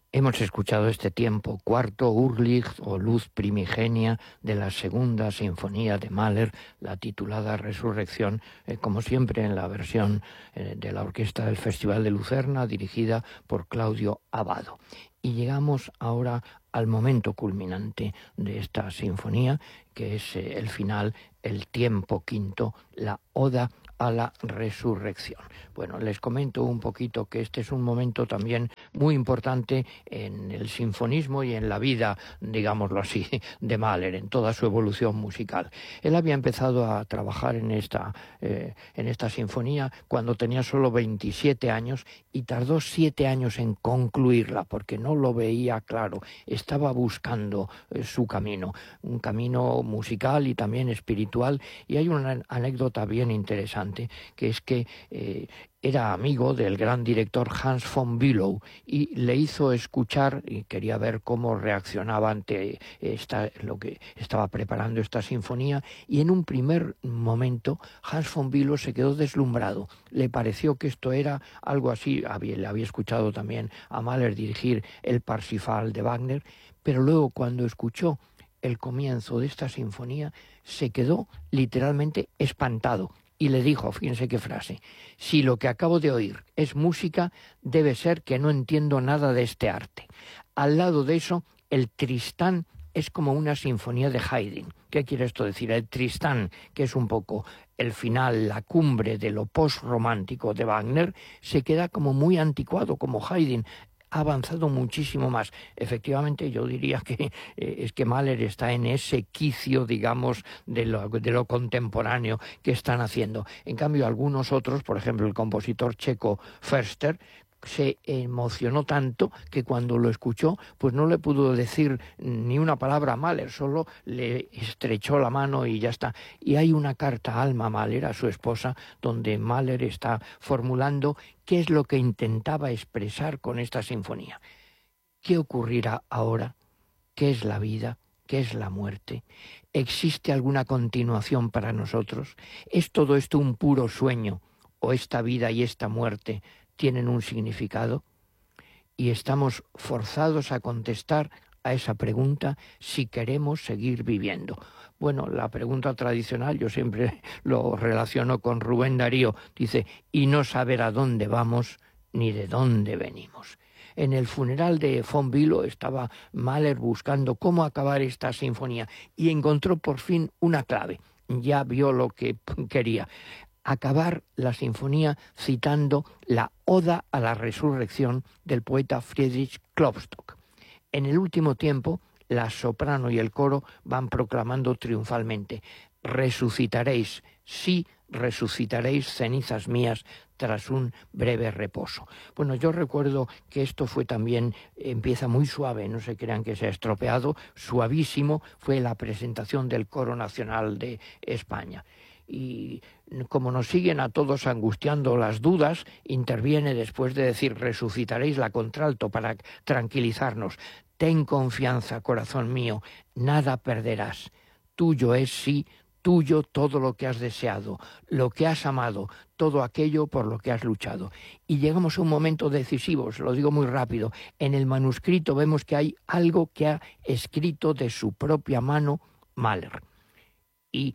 Hemos escuchado este tiempo, cuarto Urlicht o Luz Primigenia de la segunda sinfonía de Mahler, la titulada Resurrección, como siempre en la versión de la orquesta del Festival de Lucerna, dirigida por Claudio Abbado. Y llegamos ahora al momento culminante de esta sinfonía, que es el final, el tiempo quinto, la Oda a la Resurrección. Bueno, les comento un poquito que este es un momento también muy importante en el sinfonismo y en la vida, digámoslo así, de Mahler, en toda su evolución musical. Él había empezado a trabajar en esta sinfonía cuando tenía solo 27 años y tardó 7 años en concluirla porque no lo veía claro, estaba buscando su camino, un camino musical y también espiritual. Y hay una anécdota bien interesante, que es que era amigo del gran director Hans von Bülow y le hizo escuchar y quería ver cómo reaccionaba ante lo que estaba preparando esta sinfonía, y en un primer momento Hans von Bülow se quedó deslumbrado. Le pareció que esto era algo así, le había escuchado también a Mahler dirigir el Parsifal de Wagner, pero luego cuando escuchó el comienzo de esta sinfonía se quedó literalmente espantado. Y le dijo, fíjense qué frase: si lo que acabo de oír es música, debe ser que no entiendo nada de este arte. Al lado de eso, el Tristán es como una sinfonía de Haydn. ¿Qué quiere esto decir? El Tristán, que es un poco el final, la cumbre de lo postromántico de Wagner, se queda como muy anticuado, como Haydn. Ha avanzado muchísimo más. Efectivamente, yo diría que es que Mahler está en ese quicio, digamos, de lo contemporáneo que están haciendo. En cambio, algunos otros, por ejemplo, el compositor checo Förster, se emocionó tanto que cuando lo escuchó, pues no le pudo decir ni una palabra a Mahler, solo le estrechó la mano y ya está. Y hay una carta a Alma Mahler, a su esposa, donde Mahler está formulando qué es lo que intentaba expresar con esta sinfonía. ¿Qué ocurrirá ahora? ¿Qué es la vida? ¿Qué es la muerte? ¿Existe alguna continuación para nosotros? ¿Es todo esto un puro sueño? ¿O esta vida y esta muerte tienen un significado? Y estamos forzados a contestar a esa pregunta si queremos seguir viviendo. Bueno, la pregunta tradicional, yo siempre lo relaciono con Rubén Darío, dice, y no saber a dónde vamos ni de dónde venimos. En el funeral de von Bülow estaba Mahler buscando cómo acabar esta sinfonía y encontró por fin una clave. Ya vio lo que quería: acabar la sinfonía citando la Oda a la Resurrección del poeta Friedrich Klopstock. En el último tiempo, la soprano y el coro van proclamando triunfalmente: resucitaréis, sí, resucitaréis, cenizas mías, tras un breve reposo. Bueno, yo recuerdo que esto fue también, empieza muy suave, no se crean que se ha estropeado, suavísimo, fue la presentación del Coro Nacional de España. Y como nos siguen a todos angustiando las dudas, interviene después de decir resucitaréis la contralto para tranquilizarnos. Ten confianza, corazón mío, nada perderás. Tuyo es, sí, tuyo todo lo que has deseado, lo que has amado, todo aquello por lo que has luchado. Y llegamos a un momento decisivo, os lo digo muy rápido. En el manuscrito vemos que hay algo que ha escrito de su propia mano Mahler. Y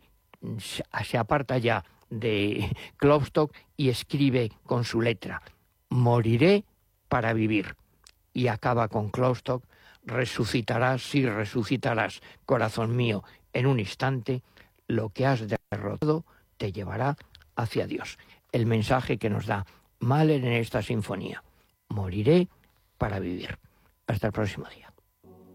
se aparta ya de Klopstock y escribe con su letra: moriré para vivir. Y acaba con Klopstock: resucitarás, sí resucitarás, corazón mío, en un instante, lo que has derrotado te llevará hacia Dios. El mensaje que nos da Mahler en esta sinfonía: moriré para vivir. Hasta el próximo día.